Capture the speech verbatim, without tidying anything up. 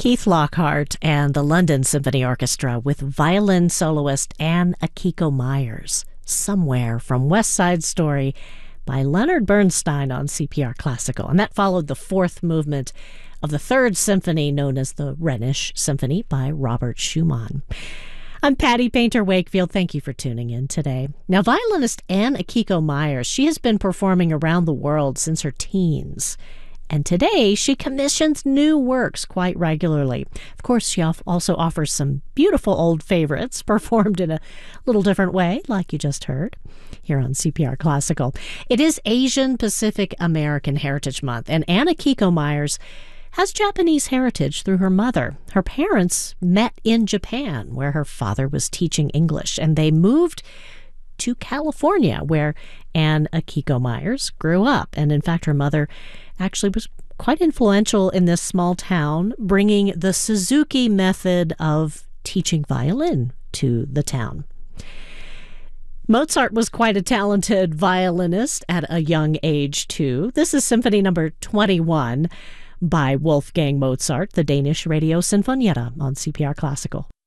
Keith Lockhart and the London Symphony Orchestra with violin soloist Anne Akiko Myers, Somewhere from West Side Story by Leonard Bernstein on C P R Classical. And that followed the fourth movement of the third symphony known as the Rhenish Symphony by Robert Schumann. I'm Patty Painter Wakefield. Thank you for tuning in today. Now, violinist Anne Akiko Myers, she has been performing around the world since her teens. And today, she commissions new works quite regularly. Of course, she also offers some beautiful old favorites performed in a little different way, like you just heard, here on C P R Classical. It is Asian Pacific American Heritage Month, and Anne Akiko Myers has Japanese heritage through her mother. Her parents met in Japan, where her father was teaching English, and they moved to California, where Anne Akiko Myers grew up. And in fact, her mother actually was quite influential in this small town, bringing the Suzuki method of teaching violin to the town. Mozart was quite a talented violinist at a young age, too. This is Symphony Number twenty-one by Wolfgang Mozart, the Danish Radio Sinfonietta on C P R Classical.